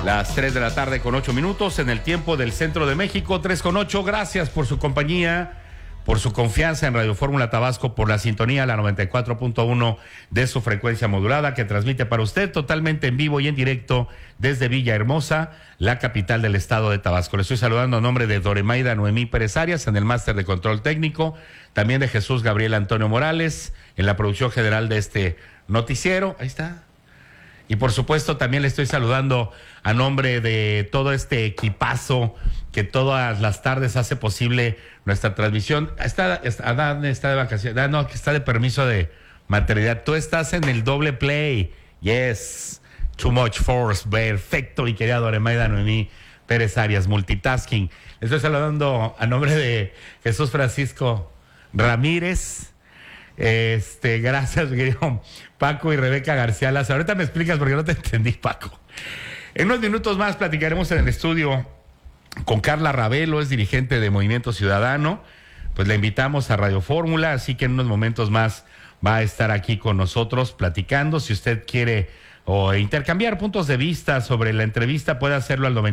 Las 3 de la tarde con 8 minutos en el tiempo del centro de México, 3:08. Gracias por su compañía, por su confianza en Radio Fórmula Tabasco, por la sintonía, la 94.1 de su frecuencia modulada que transmite para usted totalmente en vivo y en directo desde Villahermosa, la capital del estado de Tabasco. Le estoy saludando a nombre de Doremaida Noemí Pérez Arias en el máster de control técnico, también de Jesús Gabriel Antonio Morales en la producción general de este noticiero. Ahí está. Y por supuesto también le estoy saludando a nombre de todo este equipazo que todas las tardes hace posible nuestra transmisión. Adán está de vacaciones, no, que está de permiso de maternidad. Tú estás en el doble play. Yes, too much force, perfecto, mi querida Doremaida Noemí Pérez Arias, multitasking. Le estoy saludando a nombre de Jesús Francisco Ramírez. Gracias, querido Paco y Rebeca García Lazo. Ahorita me explicas porque no te entendí, Paco. En unos minutos más platicaremos en el estudio con Carla Ravelo, es dirigente de Movimiento Ciudadano. Pues la invitamos a Radio Fórmula, así que en unos momentos más va a estar aquí con nosotros platicando. Si usted quiere intercambiar puntos de vista sobre la entrevista, puede hacerlo al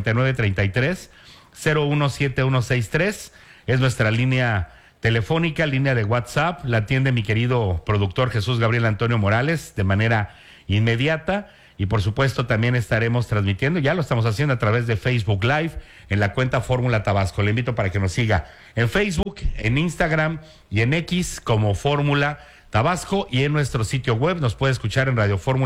9933-017163. Es nuestra línea telefónica, línea de WhatsApp, la atiende mi querido productor Jesús Gabriel Antonio Morales de manera inmediata, y por supuesto también estaremos transmitiendo, ya lo estamos haciendo a través de Facebook Live en la cuenta Fórmula Tabasco. Le invito para que nos siga en Facebook, en Instagram y en X como Fórmula Tabasco, y en nuestro sitio web nos puede escuchar en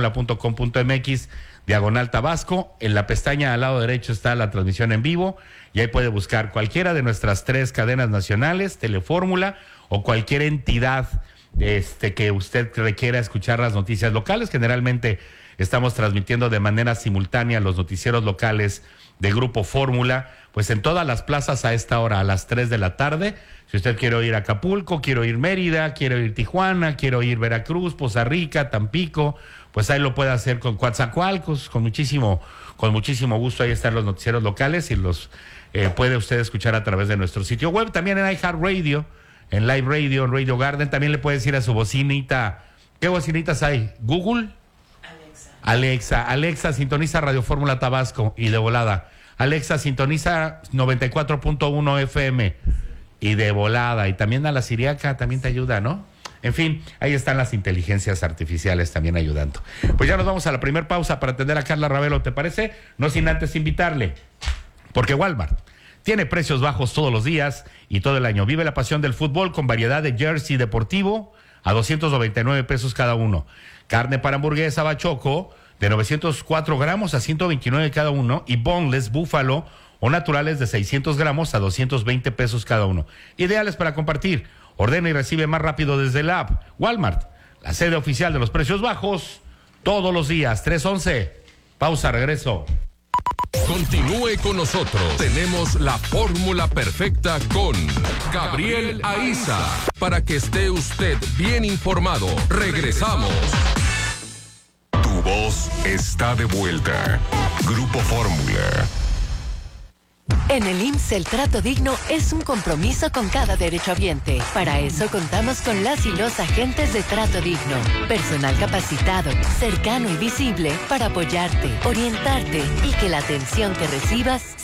radioformula.com.mx/Tabasco. En la pestaña al lado derecho está la transmisión en vivo y ahí puede buscar cualquiera de nuestras 3 cadenas nacionales, Telefórmula o cualquier entidad que usted requiera escuchar las noticias locales. Generalmente estamos transmitiendo de manera simultánea los noticieros locales de Grupo Fórmula, pues en todas las plazas a esta hora, a las 3 de la tarde. Si usted quiere oír Acapulco, quiere oír Mérida, quiere oír Tijuana, quiere oír Veracruz, Poza Rica, Tampico, pues ahí lo puede hacer con Coatzacoalcos, con muchísimo gusto. Ahí están los noticieros locales y los puede usted escuchar a través de nuestro sitio web. También en iHeartRadio, en Live Radio, en Radio Garden. También le puede decir a su bocinita. ¿Qué bocinitas hay? ¿Google? Alexa, sintoniza Radio Fórmula Tabasco y de volada. Alexa, sintoniza 94.1 FM y de volada. Y también a la Siriaca también te ayuda, ¿no? En fin, ahí están las inteligencias artificiales también ayudando. Pues ya nos vamos a la primer pausa para atender a Carla Ravelo, ¿te parece? No sin antes invitarle, porque Walmart tiene precios bajos todos los días y todo el año. Vive la pasión del fútbol con variedad de jersey deportivo a 299 pesos cada uno. Carne para hamburguesa bachoco de 904 gramos a 129 cada uno, y boneless búfalo o naturales de 600 gramos a 220 pesos cada uno. Ideales para compartir. Ordena y recibe más rápido desde la app. Walmart, la sede oficial de los precios bajos, todos los días. 3:11. Pausa, regreso. Continúe con nosotros. Tenemos la fórmula perfecta con Gabriel Aiza, para que esté usted bien informado. Regresamos. Tu voz está de vuelta. Grupo Fórmula. En el IMSS, el trato digno es un compromiso con cada derechohabiente. Para eso contamos con las y los agentes de trato digno. Personal capacitado, cercano y visible para apoyarte, orientarte y que la atención que recibas